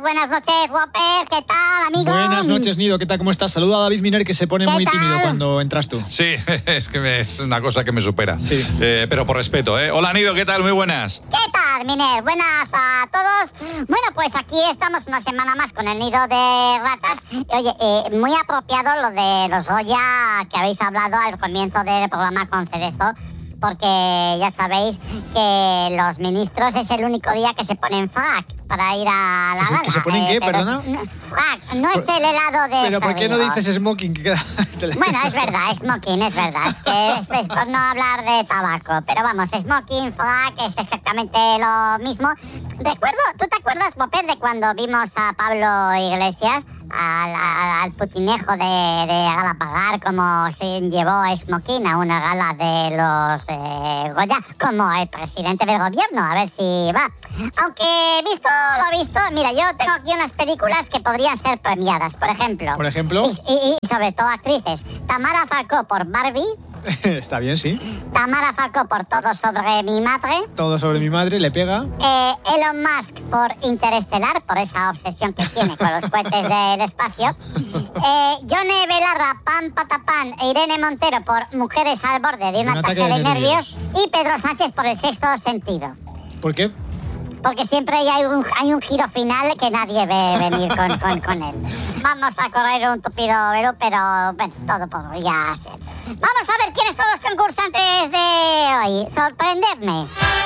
buenas noches, Whopper. ¿Qué tal, amigo? Buenas noches, Nido. ¿Qué tal? ¿Cómo estás? Saluda a David Miner, que se pone muy tímido cuando entras tú. Sí, es que es una cosa que me supera. Sí. Pero por respeto, ¿eh? Hola, Nido, ¿qué tal? Muy buenas. ¿Qué tal, Miner? Buenas a todos. Bueno, pues aquí estamos una semana más con el Nido de Ratas. Oye, muy apropiado lo de los Goya que habéis hablado al comienzo del programa con Cerezo, porque ya sabéis que los ministros es el único día que se ponen frac para ir a la gala. ¿Que se ponen qué, perdona? Frac, no es el helado de... ¿Pero por qué no dices smoking? Bueno, es verdad, smoking, es verdad. Es por no hablar de tabaco. Pero vamos, smoking, frac, es exactamente lo mismo. ¿Tú te acuerdas, Popper, de cuando vimos a Pablo Iglesias, al putinejo de Galapagar, como se llevó smoking a una gala de los Goya, como el presidente del gobierno? A ver si va. Aunque visto lo visto, mira, yo tengo aquí unas películas que podrían ser premiadas, por ejemplo. ¿Por ejemplo? Y sobre todo actrices. Tamara Falcó por Barbie. Está bien, sí. Tamara Falcó por Todo sobre mi madre. Todo sobre mi madre, le pega. Elon Musk por Interestelar, por esa obsesión que tiene con los cohetes del espacio. Yone Belarra, Pam Patapán e Irene Montero por Mujeres al borde de un ataque de nervios. Y Pedro Sánchez por El sexto sentido. ¿Por qué? Porque siempre hay un giro final que nadie ve venir con él. Vamos a correr un tupido velo, pero bueno, todo podría ser. Vamos a ver quiénes son los concursantes de hoy. Sorprenderme.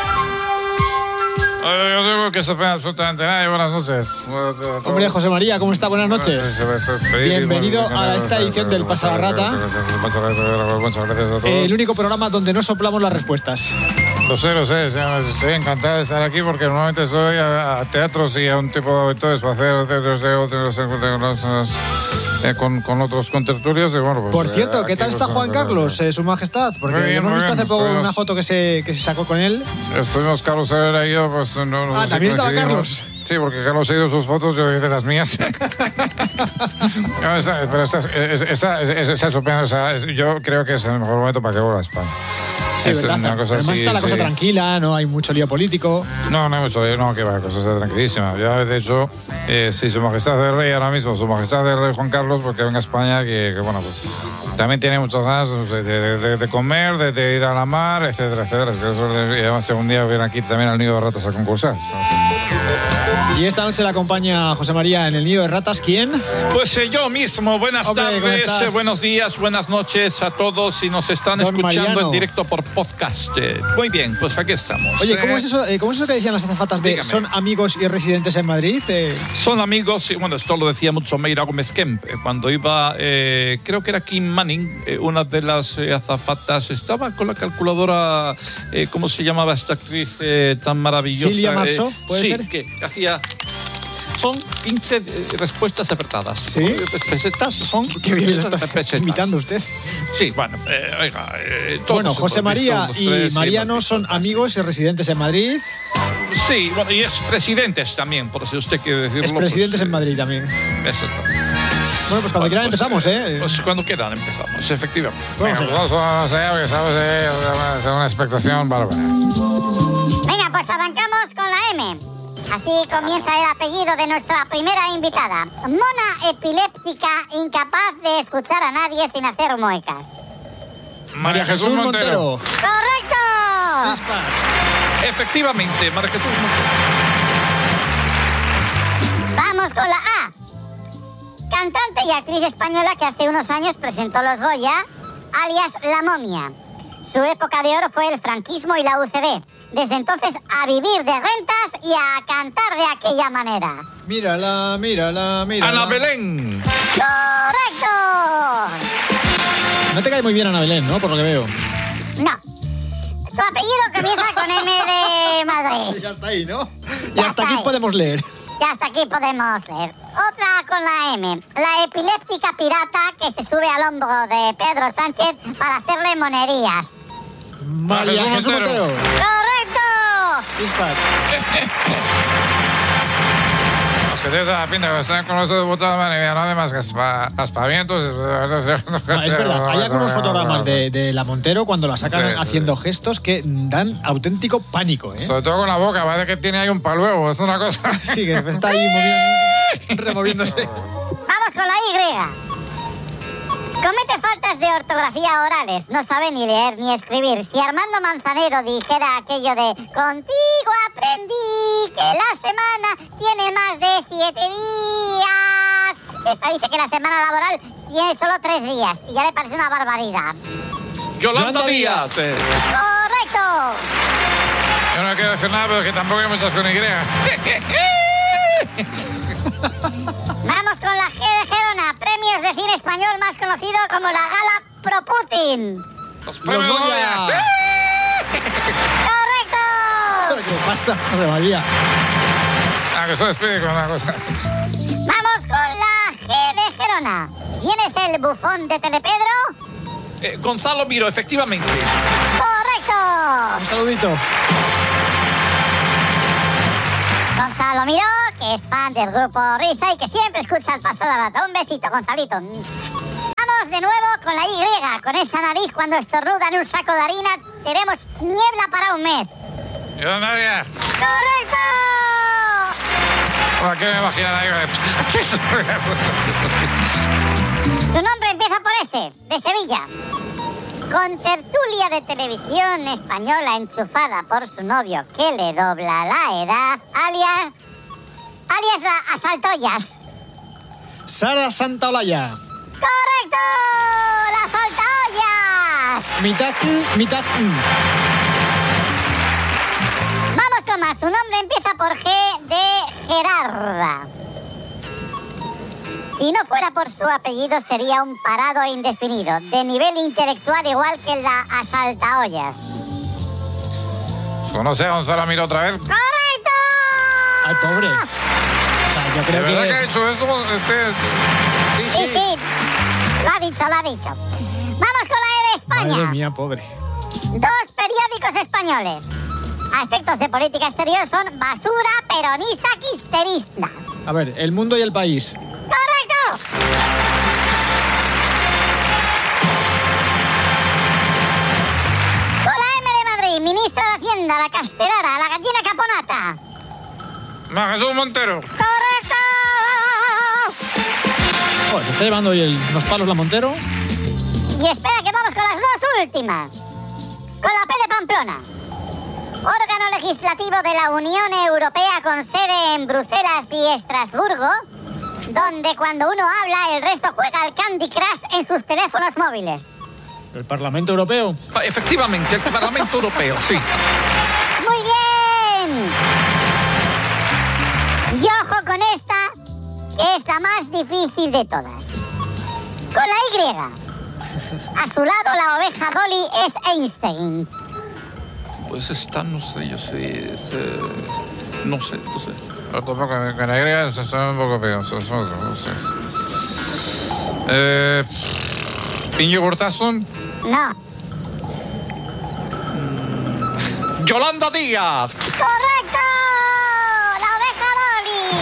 Yo digo que se puede absolutamente nadie. Buenas noches. Hombre, José María, ¿cómo está? Buenas noches. Bienvenido a esta edición del Pasa la Rata. Muchas gracias a todos. El único programa donde no soplamos las respuestas. Lo sé. Estoy encantado de estar aquí porque normalmente estoy a teatros y a un tipo de auditores para hacer con otros contertulios. Y bueno, pues, por cierto, ¿qué tal está Juan Carlos, su majestad? Porque bien, hemos visto hace poco estuvimos... una foto que se sacó con él. Estuvimos Carlos Herrera y yo, pues no sé ¿también si estaba Carlos? Sí, porque Carlos ha ido sus fotos, yo hice las mías. Pero esta es estupenda. Yo creo que es el mejor momento para que vuelva a España. Sí, ¿verdad? Además está la cosa tranquila, no hay mucho lío político. No hay mucho lío, no, que va, la cosa está tranquilísima. Yo, de hecho, si Su Majestad el Rey ahora mismo, Su Majestad el Rey Juan Carlos, porque venga a España, que bueno, pues también tiene muchas ganas de comer, de ir a la mar, etcétera. Y además, un día viene aquí también al Nido de Ratas a concursar. Y esta noche le acompaña José María en el Nido de Ratas. ¿Quién? Pues yo mismo. Buenas tardes, buenos días, buenas noches a todos si nos están escuchando Mariano en directo por podcast. Muy bien, pues aquí estamos. Oye, ¿cómo es eso que decían las azafatas de Dígame. son amigos y residentes en Madrid? Son amigos, y bueno, esto lo decía mucho Meira Gómez Kemp. Cuando iba, creo que era Kim Manning, una de las azafatas, estaba con la calculadora, ¿cómo se llamaba esta actriz tan maravillosa? Silvia Marceau, ¿puede ser? Sí, que hacía... Son 15 respuestas acertadas. ¿Sí? Pesetas son... Qué bien lo está imitando usted. Sí, bueno, oiga... Bueno, José María y Mariano son amigos y residentes en Madrid. Sí, bueno, y expresidentes también, por si usted quiere decirlo. Expresidentes en Madrid también. Exactamente. Bueno, pues cuando quieran empezamos, ¿eh? Pues cuando quieran empezamos, efectivamente. Vamos allá, porque sabes, es una expectación bárbara. Venga, pues arrancamos con la M. Así comienza el apellido de nuestra primera invitada. Mona epiléptica, incapaz de escuchar a nadie sin hacer muecas. María Jesús Montero. ¡Correcto! Chispas. Efectivamente, María Jesús Montero. Vamos con la A. Cantante y actriz española que hace unos años presentó los Goya, alias La Momia. Su época de oro fue el franquismo y la UCD. Desde entonces, a vivir de rentas y a cantar de aquella manera. Mírala. Ana Belén. ¡Correcto! No te cae muy bien Ana Belén, ¿no? Por lo que veo. No. Su apellido comienza con M de Madrid. Ya está ahí, ¿no? Y Ya hasta está aquí ahí. podemos leer. Ya hasta aquí podemos leer. Otra con la M. La epiléptica pirata que se sube al hombro de Pedro Sánchez para hacerle monerías. María Jesús Montero. ¡Correcto! Chispas. Los que tienen la pinta que están con eso de votar, madre mía, no hace más que aspavientos. Es verdad, hay algunos fotogramas de la Montero cuando la sacan haciendo gestos que dan auténtico pánico, ¿eh? Sobre todo con la boca, parece que tiene ahí un paluego, es una cosa. Sí, que está ahí moviendo. Removiéndose. Vamos con la Y. Comete faltas de ortografía orales. No sabe ni leer ni escribir. Si Armando Manzanero dijera aquello de contigo aprendí que la semana tiene más de 7 días. Esta dice que la semana laboral tiene solo 3 días. Y ya le parece una barbaridad. Yolanda Díaz. ¡Correcto! Yo no quiero decir nada, pero que tampoco hay muchas con Y. Vamos con la G de Gerona. Premios de cine español más conocido como la Gala Pro Putin. Los premios Los Goya. Goya. ¡Correcto! ¿Qué pasa, José María? Ah, que se despide con una cosa. Vamos con la G de Gerona. ¿Quién es el bufón de Telepedro? Gonzalo Miro, efectivamente. ¡Correcto! Un saludito. Gonzalo Miró, que es fan del grupo Risa y que siempre escucha el Paso de la Rata. Un besito, Gonzalito. Vamos de nuevo con la Y. Con esa nariz, cuando estornuda en un saco de harina, tenemos niebla para un mes. Yolanda Díaz. ¡Correcto! ¿Qué me imaginan ahí? Su nombre empieza por S, de Sevilla. Con tertulia de televisión española enchufada por su novio que le dobla la edad, alias la Asaltoyas. Sara Santaolalla. ¡Correcto! ¡La Asaltoyas! Mitad. Vamos con más. Su nombre empieza por G de Gerarda. Si no fuera por su apellido, sería un parado indefinido, de nivel intelectual igual que la Asaltaollas. ¿Conoce a Gonzalo Miro otra vez? ¡Correcto! Ay, pobre. O sea, yo ¿De creo verdad que ha que... hecho eso? Sí. Lo ha dicho. Vamos con la E de España. Madre mía, pobre. 2 periódicos españoles. A efectos de política exterior son Basura, Peronista, Quisterista. A ver, El Mundo y El País. ¡Correcto! Con la M de Madrid, ministra de Hacienda, la Castellara, la gallina caponata. Jesús Montero. ¡Correcto! Joder, se está llevando hoy unos palos la Montero. Y espera que vamos con las 2 últimas. Con la P de Pamplona. Órgano legislativo de la Unión Europea con sede en Bruselas y Estrasburgo, donde cuando uno habla el resto juega al Candy Crush en sus teléfonos móviles. El Parlamento Europeo. Efectivamente, el Parlamento Europeo, sí. ¡Muy bien! Y ojo con esta, que es la más difícil de todas. Con la Y. A su lado la oveja Dolly es Einstein. Pues esta, no sé, yo sé. No sé. Tampoco, con la Y se son un poco peor. No sé. ¿Iñigo Gurtasun? No. Yolanda Díaz. ¡Correcto! ¡La oveja Dolly!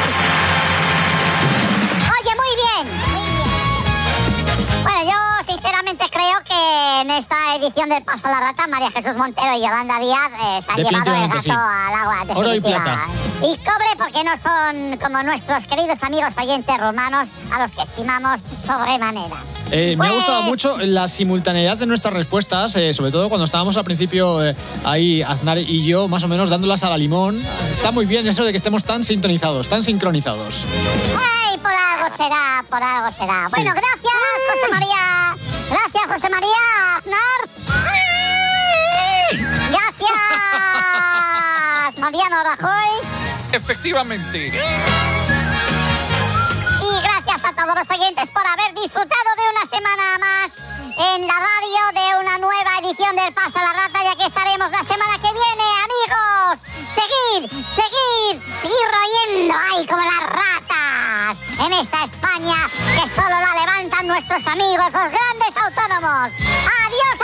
Oye, muy bien. Bueno, yo sinceramente creo que en esta edición del Paso a la Rata, María Jesús Montero y Yolanda Díaz se han llevado el Definitivamente gato sí. al agua. Oro y definitiva. plata. Y cobre porque no son como nuestros queridos amigos oyentes romanos a los que estimamos sobremanera. Me ha gustado mucho la simultaneidad de nuestras respuestas, sobre todo cuando estábamos al principio ahí, Aznar y yo, más o menos dándolas a la limón. Está muy bien eso de que estemos tan sintonizados, tan sincronizados. ¡Ay, por algo será! Sí. Bueno, gracias, José María. Gracias, José María. Aznar. Gracias, Mariano Rajoy. Efectivamente. Y gracias a todos los oyentes por haber disfrutado de una semana más en la radio, de una nueva edición del Paso a la Rata, ya que estaremos la semana que viene, amigos. Seguir royendo ahí como las ratas en esta España que solo la levantan nuestros amigos, los grandes autónomos. Adiós,